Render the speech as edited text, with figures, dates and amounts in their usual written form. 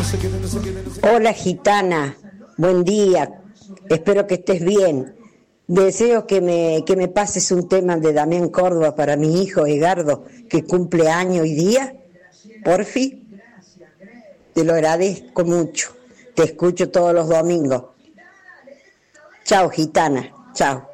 Hola gitana, buen día, espero que estés bien. Deseo que me pases un tema de Damián Córdoba para mi hijo Edgardo, que cumple año y día. Porfi, te lo agradezco mucho. Te escucho todos los domingos. Chao gitana, chao.